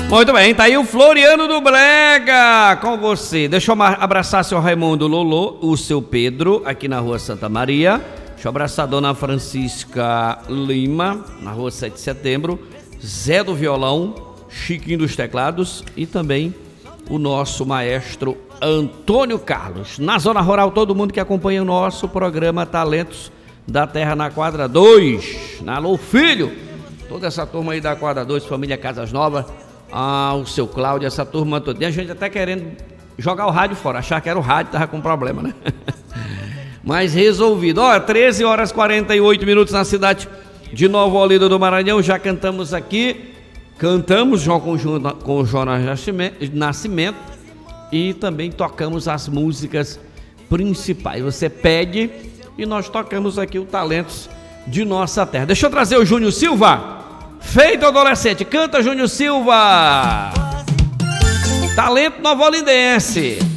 Muito bem, tá aí o Floriano do Brega com você. Deixa eu abraçar seu Raimundo Lolô, o seu Pedro, aqui na rua Santa Maria. Deixa eu abraçar a dona Francisca Lima, na rua 7 de setembro. Zé do Violão, Chiquinho dos Teclados e também o nosso maestro Antônio Carlos. Na Zona Rural, todo mundo que acompanha o nosso programa Talentos da Terra na Quadra 2. Alô, filho! Toda essa turma aí da Quadra 2, família Casas Novas, o seu Cláudio, essa turma toda. A gente até querendo jogar o rádio fora, achar que era o rádio, tava com problema, né? Mas resolvido. 13 horas 48 minutos na cidade de Nova Olinda do Maranhão. Já cantamos aqui. Cantamos com o Jonas Nascimento e também tocamos as músicas principais. Você pede e nós tocamos aqui o Talentos de Nossa Terra. Deixa eu trazer o Júnior Silva. Feito adolescente. Canta, Júnior Silva. Talento novolindense.